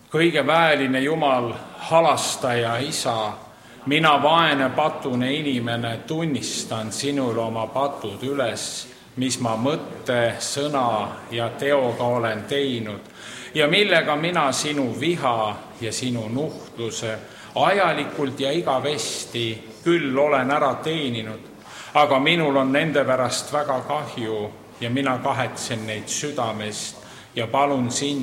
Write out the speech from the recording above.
Kõige väeline Jumal, halastaja, isa, mina vaene patune inimene tunnistan sinule oma patud üles, mis ma mõtte, sõna ja teoga olen teinud ja millega mina sinu viha ja sinu nuhtluse ajalikult ja igavesti küll olen ära teeninud, aga minul on nende pärast väga kahju ja mina kahetsen neid südamest ja palun sind,